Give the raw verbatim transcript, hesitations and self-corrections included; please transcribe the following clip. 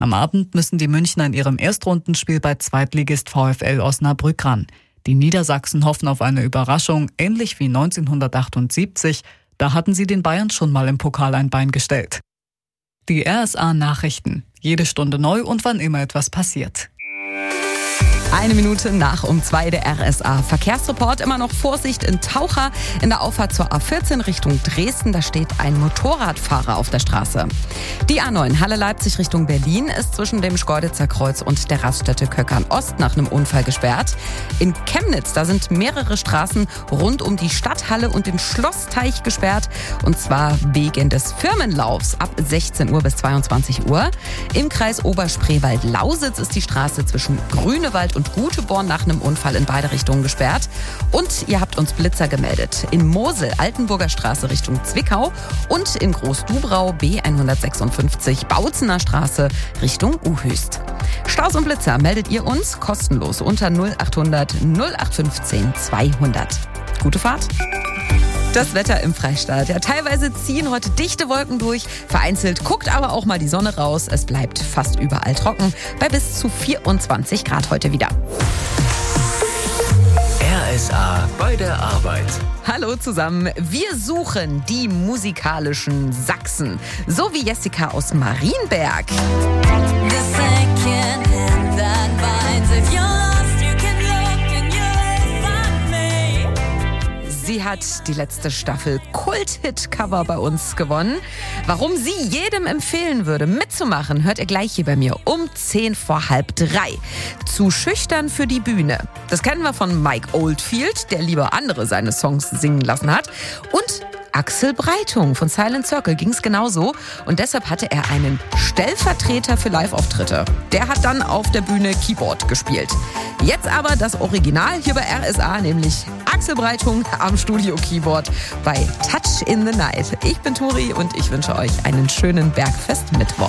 Am Abend müssen die Münchner in ihrem Erstrundenspiel bei Zweitligist VfL Osnabrück ran. Die Niedersachsen hoffen auf eine Überraschung, ähnlich wie neunzehnhundertachtundsiebzig. Da hatten sie den Bayern schon mal im Pokal ein Bein gestellt. Die R S A-Nachrichten. Jede Stunde neu und wann immer etwas passiert. Eine Minute nach um zwei der R S A. Verkehrsreport, immer noch Vorsicht in Taucher. In der Auffahrt zur A vierzehn Richtung Dresden, da steht ein Motorradfahrer auf der Straße. Die A neun Halle-Leipzig Richtung Berlin ist zwischen dem Schkeuditzer Kreuz und der Raststätte Köckern-Ost nach einem Unfall gesperrt. In Chemnitz, da sind mehrere Straßen rund um die Stadthalle und den Schlossteich gesperrt. Und zwar wegen des Firmenlaufs ab sechzehn Uhr bis zweiundzwanzig Uhr. Im Kreis Oberspreewald-Lausitz ist die Straße zwischen Grünewald und Guteborn nach einem Unfall in beide Richtungen gesperrt. Und ihr habt uns Blitzer gemeldet. In Mosel, Altenburger Straße Richtung Zwickau und in Großdubrau B hundertsechsundfünfzig, Bautzener Straße Richtung Uhöst. Staus und Blitzer meldet ihr uns kostenlos unter null achthundert null acht fünfzehn zweihundert. Gute Fahrt! Das Wetter im Freistaat. Ja, teilweise ziehen heute dichte Wolken durch. Vereinzelt guckt aber auch mal die Sonne raus. Es bleibt fast überall trocken. Bei bis zu vierundzwanzig Grad heute wieder. R S A bei der Arbeit. Hallo zusammen. Wir suchen die musikalischen Sachsen. So wie Jessica aus Marienberg. Sie hat die letzte Staffel Kult-Hit-Cover bei uns gewonnen. Warum sie jedem empfehlen würde, mitzumachen, hört ihr gleich hier bei mir um zehn vor halb drei. Zu schüchtern für die Bühne. Das kennen wir von Mike Oldfield, der lieber andere seine Songs singen lassen hat. Und Axel Breitung von Silent Circle ging es genauso. Und deshalb hatte er einen Stellvertreter für Live-Auftritte. Der hat dann auf der Bühne Keyboard gespielt. Jetzt aber das Original hier bei R S A, nämlich Axel Breitung am Studio-Keyboard bei Touch in the Night. Ich bin Turi und ich wünsche euch einen schönen Bergfest-Mittwoch.